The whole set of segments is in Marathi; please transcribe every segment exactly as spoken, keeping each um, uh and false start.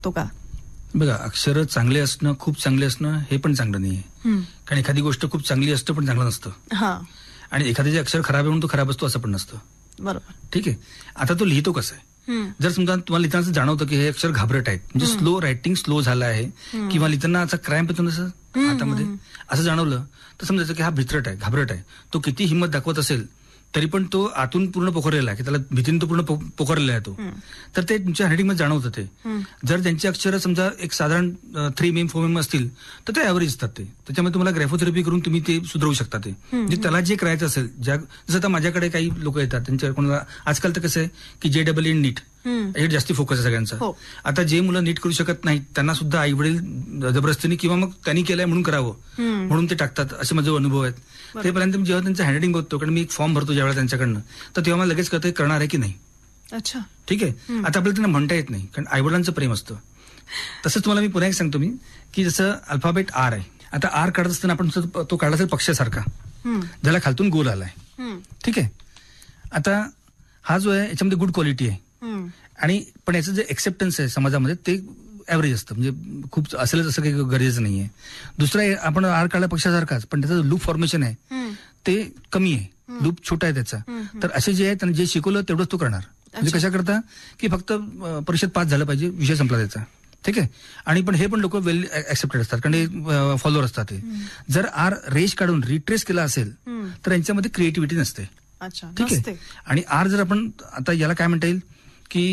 तो का? बघा, अक्षर चांगले असणं, खूप चांगले असणं हे पण चांगलं नाहीये. कारण एखादी गोष्ट खूप चांगली असतं पण चांगलं नसतं. आणि एखाद्याचे अक्षर खराब आहे म्हणून तो खराब असतो असं पण नसतं. बरोबर. ठीक आहे. आता तो लिहितो कसं आहे. जर समजा तुम्हाला लिहिताना जाणवतं की हे अक्षर घाबरट आहेत, म्हणजे स्लो रायटिंग स्लो झालं आहे, किंवा लिहिताना असा क्रॅम्प येतो नसं हातामध्ये असं जाणवलं, तर समजायचं की हा भित्रट आहे, घाबरट आहे. तो किती हिंमत दाखवत असेल तरी पण तो आतून पूर्ण पोखरलेला आहे, की त्याला भीतीने तो पूर्ण पोखरलेला आहे तो. तर ते तुमच्या हँडरायटिंग मध्ये जाणवतं ते. जर त्यांची अक्षर समजा एक साधारण थ्री मेम फोर मेम असतील तर ते ऍव्हरेज असतात. ते त्याच्यामध्ये तुम्हाला ग्राफोथेरपी करून तुम्ही ते सुधारू शकता. ते म्हणजे त्याला जे करायचं असेल, ज्या जसं आता माझ्याकडे काही लोक येतात, त्यांच्या कोणाला आजकाल तर कसं आहे की जे डबल इन नीट याच्यावर जास्ती फोकस आहे सगळ्यांचा. आता जे मुलं नीट करू शकत नाहीत त्यांना सुद्धा आई वडील जबरदस्तीने किंवा मग त्यांनी केलंय म्हणून करावं म्हणून ते टाकतात, असे माझे अनुभव आहेत. ते पर्यंत जेव्हा त्यांचं हँडरायटिंग बघतो, कारण मी एक फॉर्म भरतो ज्यावेळेला त्यांच्याकडनं, तर तेव्हा मला लगेच कळतं करणार आहे की नाही. अच्छा, ठीक आहे. आता आपल्याला त्यांना म्हणता येत नाही, कारण आईवडिलांचं प्रेम असतं. तसंच तुम्हाला मी पुन्हा एक सांगतो मी की जसं अल्फाबेट आर आहे. आता आर काढत असताना आपण तो काढला असेल पक्षासारखा, ज्याला खालतून गोल आलाय. ठीक आहे. आता हा जो आहे याच्यामध्ये गुड क्वालिटी आहे, आणि पण याचं जे एक्सेप्टन्स आहे समाजामध्ये ते ऍव्हरेज असतं, म्हणजे खूप असेलच असं काही गरजेचं नाहीये. दुसरा आपण आर काढला पक्षासारखाच, पण त्याचं लूप फॉर्मेशन आहे ते कमी आहे, लूप छोटा आहे त्याचा. तर असे जे आहे त्यांना जे शिकवलं तेवढंच तो करणार. म्हणजे कशा करता की फक्त परीक्षेत पास झालं पाहिजे, विषय संपला त्याचा. ठीक आहे. आणि पण हे पण लोक वेल ऍक्सेप्टेड असतात, कारण हे फॉलोअर असतात. ते जर आर रेश काढून रिट्रेस केला असेल तर यांच्यामध्ये क्रिएटिव्हिटी नसते. ठीक आहे. आणि आर जर आपण आता याला काय म्हणता येईल की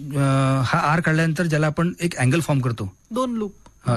हा आर काढल्यानंतर ज्याला आपण एक अँगल फॉर्म करतो, दोन लूप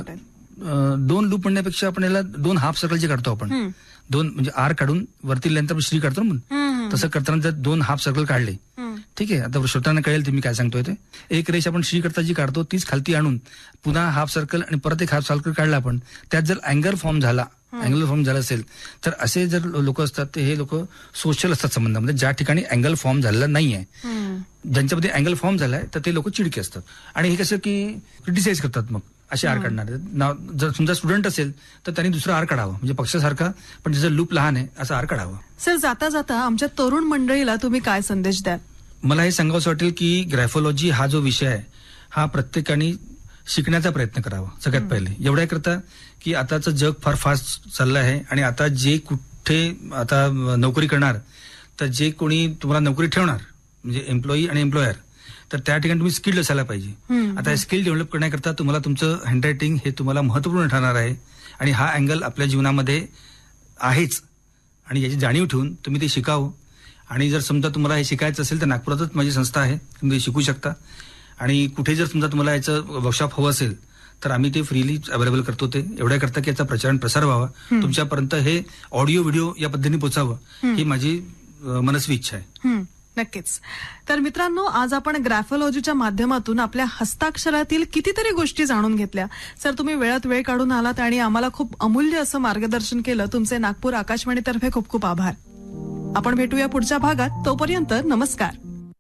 दोन लूप म्हणण्यापेक्षा आपण याला दोन हाफ सर्कल जे काढतो आपण, दोन म्हणजे आर काढून वरती लिहिल्यानंतर श्री काढतो ना, तसं करताना जर दोन हाफ सर्कल काढले, ठीक आहे, आता श्रोत्यांना कळेल ते मी काय सांगतोय ते. एक रेष आपण श्री करता जी काढतो तीच खालती आणून पुन्हा हाफ सर्कल आणि परत एक हाफ सर्कल काढला आपण, त्यात जर अँगल फॉर्म झाला अँगल फॉर्म झाला असेल तर असे जर लोक असतात ते हे लोक सोशल असतात संबंधामध्ये. ज्या ठिकाणी अँगल फॉर्म झालेला नाहीये, ज्यांच्यामध्ये अँगल फॉर्म झालाय तर ते लोक चिडके असतात. आणि हे कसं की क्रिटिसाइज करतात मग असे आर काढणार. जर समजा स्टुडंट असेल तर त्यांनी दुसरा आर काढावा, म्हणजे पक्षासारखा पण ज्याचं लूप लहान आहे असं आर काढावा. सर, जाता जाता आमच्या तरुण मंडळीला तुम्ही काय संदेश द्याल? मला हे सांगावंसं वाटेल की ग्राफोलॉजी हा जो विषय आहे हा प्रत्येकाने शिकण्याचा प्रयत्न करावा. सगळ्यात पहिले एवढ्या करता की आताचं जग फार फास्ट चाललं आहे, आणि आता जे कुठे आता नोकरी करणार, तर जे कोणी तुम्हाला नोकरी ठेवणार म्हणजे एम्प्लॉई आणि एम्प्लॉयर, तर त्या ठिकाणी तुम्ही स्किल्ड असायला पाहिजे. आता स्किल डेव्हलप करण्याकरता तुम्हाला तुमचं हँडरायटिंग हे तुम्हाला महत्वपूर्ण ठरणार आहे, आणि हा अँगल आपल्या जीवनामध्ये आहेच, आणि याची जाणीव ठेवून तुम्ही ते शिकावं. आणि जर समजा तुम्हाला हे शिकायचं असेल तर नागपुरातच माझी संस्था आहे, तुम्ही ते शिकू शकता. आणि कुठे जर समजा तुम्हाला याचं वर्कशॉप हवं असेल तर आम्ही ते फ्रीली अवेलेबल करतो. ते एवढ्या करता की याचा प्रचार प्रसार व्हावा, तुमच्यापर्यंत हे ऑडिओ व्हिडिओ या पद्धतीने पोचावं ही माझी मनस्वी इच्छा आहे. नक्कीच. तर मित्रांनो, आज आपण ग्राफोलॉजीच्या माध्यमातून आपल्या हस्ताक्षरातील कितीतरी गोष्टी जाणून घेतल्या. सर, तुम्ही वेळात वेळ काढून आलात आणि आम्हाला खूप अमूल्य असं मार्गदर्शन केलं. तुमचे नागपूर आकाशवाणीतर्फे खूप खूप आभार. आपण भेटूया पुढच्या भागात. तोपर्यंत नमस्कार.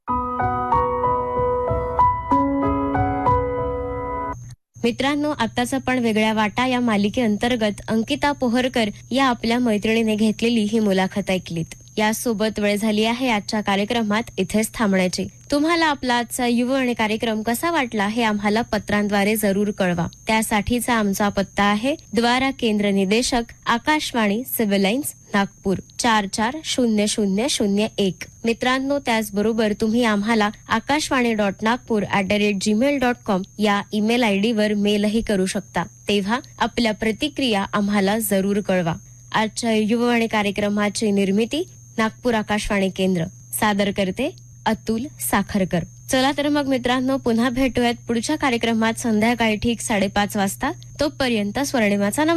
मित्रांनो, आताच आपण वेगळ्या वाटा या मालिकेअंतर्गत अंकिता पोहरकर या आपल्या मैत्रिणीने घेतलेली ही मुलाखत ऐकलीत. यासोबत वेळ झाली आहे आजच्या कार्यक्रमात इथेच थांबण्याची. तुम्हाला आपला आजचा युववाणी कार्यक्रम कसा वाटला हे आम्हाला पत्रांद्वारे जरूर कळवा. त्यासाठीचा आमचा पत्ता आहे द्वारा केंद्र निदेशक, आकाशवाणी, सिव्हिल लाईन्स, नागपूर चार चार शून्य शून्य शून्य एक. मित्रांनो, त्याचबरोबर तुम्ही आम्हाला Akashvani dot Nagpur at the rate Gmail dot com या ईमेल आयडी वर मेलही करू शकता. तेव्हा आपल्या प्रतिक्रिया आम्हाला जरूर कळवा. आजच्या युववाणी कार्यक्रमाची निर्मिती नागपूर आकाशवाणी केंद्र, सादर करते अतुल साखरकर. चला तर मग मित्रांनो, पुन्हा भेटूयात पुढच्या कार्यक्रमात संध्याकाळी ठीक साडेपाच वाजता. तोपर्यंत स्वर्णिमाचा नमस्कार.